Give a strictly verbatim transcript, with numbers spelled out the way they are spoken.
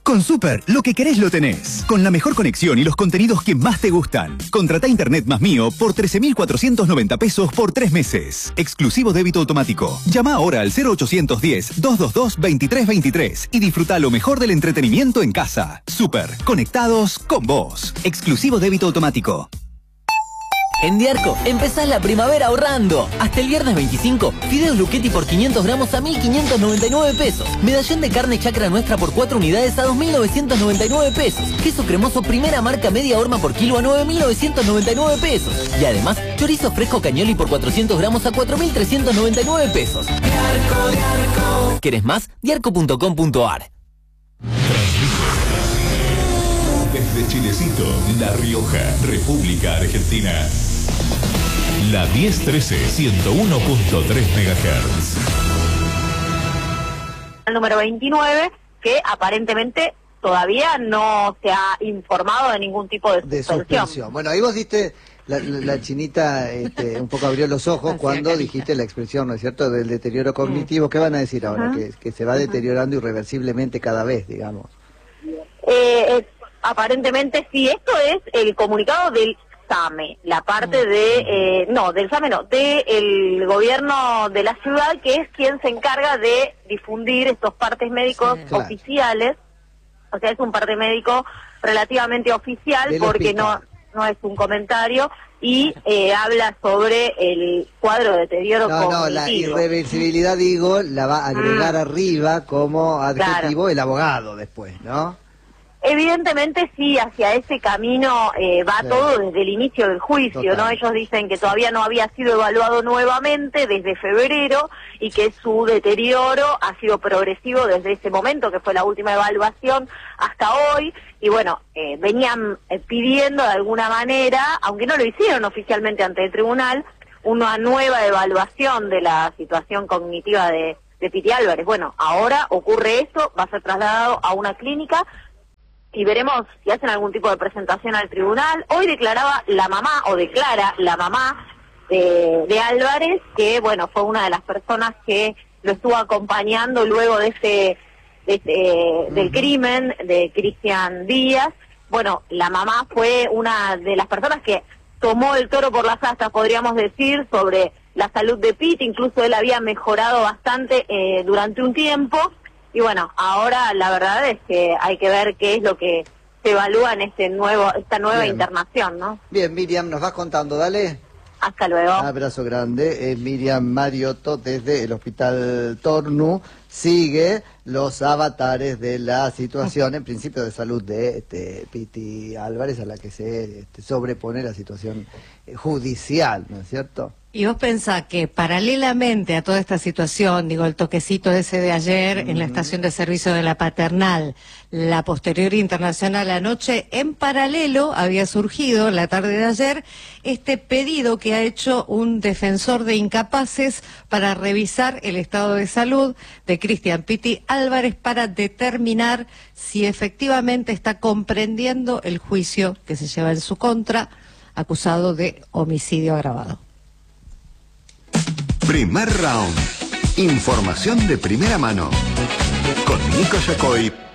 Con Super, lo que querés lo tenés. Con la mejor conexión y los contenidos que más te gustan. Contratá Internet más mío por trece mil cuatrocientos noventa pesos por tres meses. Exclusivo débito automático. Llama ahora al cero ochocientos diez, doscientos veintidós, veintitrés veintitrés y disfruta lo mejor del entretenimiento en casa. Super, conectados con vos. Exclusivo débito automático. En Diarco, empezás la primavera ahorrando. Hasta el viernes veinticinco, fideos Luchetti por quinientos gramos a mil quinientos noventa y nueve pesos. Medallón de carne chacra nuestra por cuatro unidades a dos mil novecientos noventa y nueve pesos. Queso cremoso primera marca media horma por kilo a nueve mil novecientos noventa y nueve pesos. Y además, chorizo fresco cañoli por cuatrocientos gramos a cuatro mil trescientos noventa y nueve pesos. Diarco, Diarco. ¿Querés más? diarco punto com punto ar. Desde Chilecito, La Rioja, República Argentina. La diez trece, ciento uno punto tres megahertz. El número veintinueve, que aparentemente todavía no se ha informado de ningún tipo de suspensión. De suspensión. Bueno, ahí vos diste, la, la, la chinita este, un poco abrió los ojos cuando dijiste la expresión, ¿no es cierto?, del deterioro cognitivo. ¿Qué van a decir ahora? Uh-huh. que, que se va deteriorando irreversiblemente cada vez, digamos. Eh, es, aparentemente sí, esto es el comunicado del SAME, la parte de, eh, no, del SAME no, del gobierno de la ciudad, que es quien se encarga de difundir estos partes médicos sí, claro. oficiales. O sea, es un parte médico relativamente oficial del porque no, no es un comentario y eh, habla sobre el cuadro de deterioro no, cognitivo. No, la irreversibilidad, digo, la va a agregar mm. arriba como adjetivo claro. el abogado después, ¿no? Evidentemente sí, hacia ese camino eh, va sí. todo desde el inicio del juicio, Total. ¿no? Ellos dicen que todavía no había sido evaluado nuevamente desde febrero y que su deterioro ha sido progresivo desde ese momento, que fue la última evaluación, hasta hoy. Y bueno, eh, venían eh, pidiendo de alguna manera, aunque no lo hicieron oficialmente ante el tribunal, una nueva evaluación de la situación cognitiva de, de Piti Álvarez. Bueno, ahora ocurre eso, va a ser trasladado a una clínica y veremos si hacen algún tipo de presentación al tribunal. Hoy declaraba la mamá, o declara la mamá de, de Álvarez, que bueno, fue una de las personas que lo estuvo acompañando luego de ese, de ese del crimen de Cristian Díaz. Bueno, la mamá fue una de las personas que tomó el toro por las astas, podríamos decir, sobre la salud de Piti. Incluso él había mejorado bastante eh, durante un tiempo. Y bueno, ahora la verdad es que hay que ver qué es lo que se evalúa en este nuevo, esta nueva Bien. internación, ¿no? Bien, Miriam, nos vas contando, dale. Hasta luego. Un abrazo grande. Eh, Miriam Mariotto desde el Hospital Tornu sigue los avatares de la situación, en principio de salud de este, Piti Álvarez, a la que se este, sobrepone la situación eh, judicial, ¿no es cierto? Y vos pensás que paralelamente a toda esta situación, digo, el toquecito ese de ayer mm. en la estación de servicio de la Paternal, la posterior internacional anoche, en paralelo había surgido la tarde de ayer este pedido que ha hecho un defensor de incapaces para revisar el estado de salud de Cristian Piti Álvarez para determinar si efectivamente está comprendiendo el juicio que se lleva en su contra, acusado de homicidio agravado. Primer round. Información de primera mano. Con Nico Yacoy